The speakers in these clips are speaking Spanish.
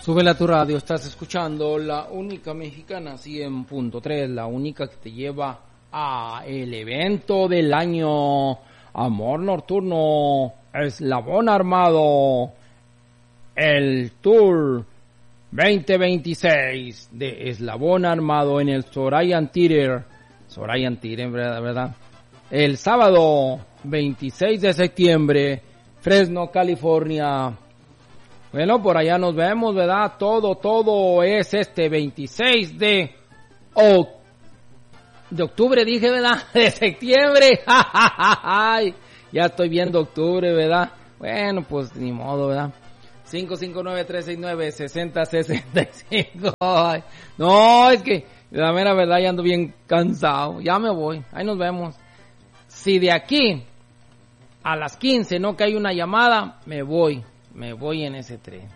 Súbele a tu radio, estás escuchando la única mexicana 100.3, la única que te lleva a el evento del año, Amor Nocturno, Eslabón Armado, el Tour 2026 de Eslabón Armado en el Sorayan Theater, ¿verdad? El sábado 26 de septiembre, Fresno, California. Bueno, por allá nos vemos, ¿verdad? Todo es este 26 de octubre, dije, ¿verdad? De septiembre. Ya estoy viendo octubre, ¿verdad? Bueno, pues ni modo, ¿verdad? 559-369-6065. No, es que la mera verdad ya ando bien cansado. Ya me voy, ahí nos vemos. Si de aquí a las 15 no cae una llamada, me voy en ese tren.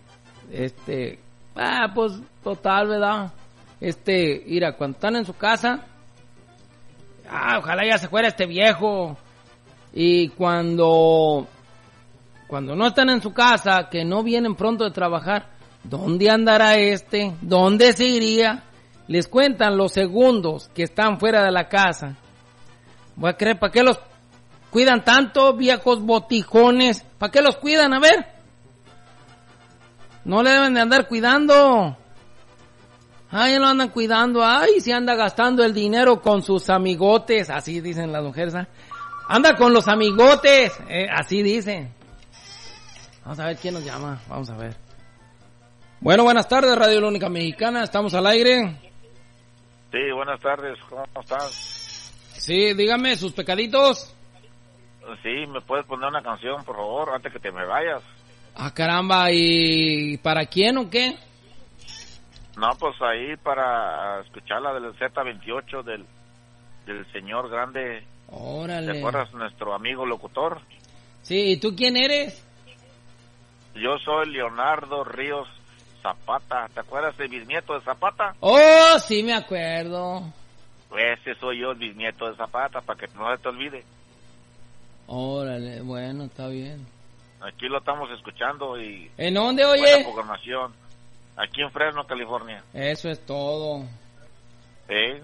Pues total, ¿verdad? Mira, cuando están en su casa, ojalá ya se fuera este viejo. Y cuando no están en su casa, que no vienen pronto de trabajar, ¿dónde andará ¿Dónde se iría? Les cuentan los segundos que están fuera de la casa. Voy a creer, ¿para qué los cuidan tanto, viejos botijones? ¿Para qué los cuidan? A ver. No le deben de andar cuidando. Ya lo andan cuidando. Se anda gastando el dinero con sus amigotes. Así dicen las mujeres. Anda con los amigotes. Así dicen. Vamos a ver quién nos llama. Vamos a ver. Bueno, buenas tardes, Radio La Única Mexicana. ¿Estamos al aire? Sí, buenas tardes. ¿Cómo estás? Sí, dígame sus pecaditos. Sí, ¿me puedes poner una canción, por favor, antes que te me vayas? Caramba, ¿y para quién o qué? No, pues ahí para escuchar la del Z28 del señor grande. Órale. ¿Te acuerdas, nuestro amigo locutor? Sí, ¿y tú quién eres? Yo soy Leonardo Ríos Zapata. ¿Te acuerdas del bisnieto de Zapata? Oh, sí me acuerdo. Ese soy yo, el bisnieto de Zapata, para que no se te olvide. Órale, bueno, está bien. Aquí lo estamos escuchando y... ¿En dónde, oye? Buena programación. Aquí en Fresno, California. Eso es todo. ¿Sí?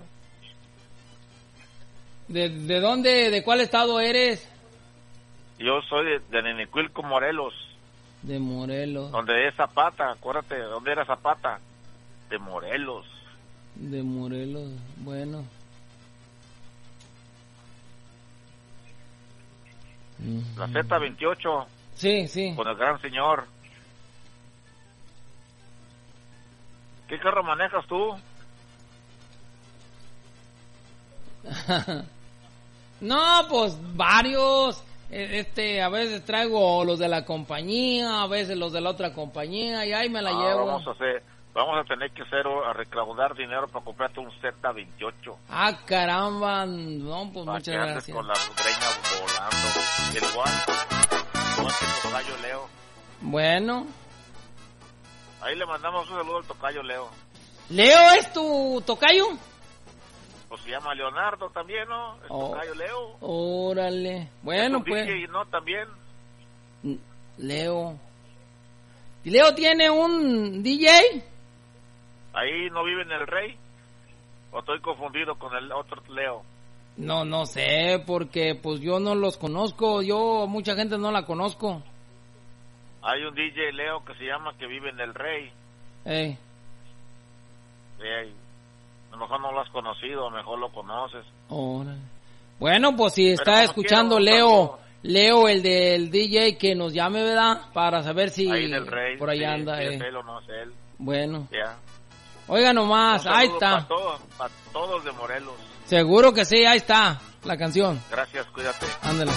¿De dónde, de cuál estado eres? Yo soy de Nenecuilco, Morelos. De Morelos. Donde es Zapata, acuérdate, ¿dónde era Zapata? De Morelos. De Morelos, bueno. La Z28. Sí. Con el gran señor. ¿Qué carro manejas tú? No, pues varios. A veces traigo los de la compañía, a veces los de la otra compañía, y ahí me la llevo. Vamos a tener que a recaudar dinero para comprarte un Z28. Caramba, no, pues para muchas que andes gracias. Con las greñas volando. Igual que tocayo Leo. Bueno. Ahí le mandamos un saludo al tocayo Leo. ¿Leo es tu tocayo? Pues se llama Leonardo también, ¿no? Es tocayo Leo. Órale. Bueno, es pues. DJ, ¿no? También. Leo. ¿Y Leo tiene un DJ? Ahí no vive en el Rey. ¿O estoy confundido con el otro Leo? No sé, porque pues yo no los conozco. Mucha gente no la conozco. Hay un DJ Leo que se llama que vive en el Rey. A lo mejor no lo has conocido, a lo mejor lo conoces. Órale. Bueno, pues si está escuchando Leo, el del DJ, que nos llame, ¿verdad? Para saber si ahí en el Rey, por allá sí, anda. Si es él o no es él. Bueno. Ya. Oiga nomás, ahí está. Para todos de Morelos. Seguro que sí, ahí está la canción. Gracias, cuídate. Ándale.